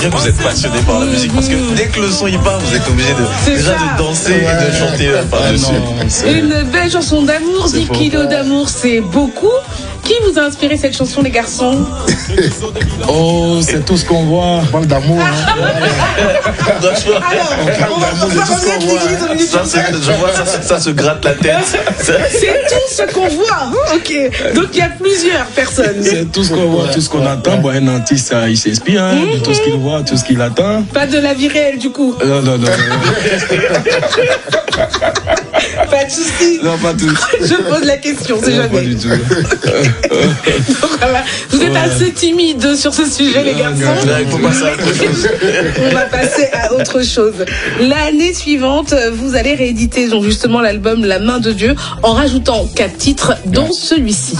bien que vous êtes passionné par la musique parce que dès que le son y part, vous êtes obligé de danser et de chanter par-dessus. Une belle chanson d'amour, 10 kilos d'amour, c'est beaucoup. Qui vous a inspiré cette chanson, les garçons? Oh, c'est tout ce qu'on voit. On parle d'amour. Ça se gratte la tête. C'est tout ce qu'on voit. Ok. Donc il y a plusieurs personnes. C'est tout ce qu'on voit, tout ce qu'on attend. Bon, un artiste, il s'inspire de tout ce qu'il voit, tout ce qu'il attend. Pas de la vie réelle, du coup. Non. Pas de soucis. Non, pas tout. Je pose la question, c'est jamais. Pas du tout. Donc, voilà. Vous êtes assez timide sur ce sujet, les garçons. Il faut passer à autre chose. On va passer à autre chose. L'année suivante, vous allez rééditer donc justement l'album La Main de Dieu en rajoutant 4 titres, dont celui-ci.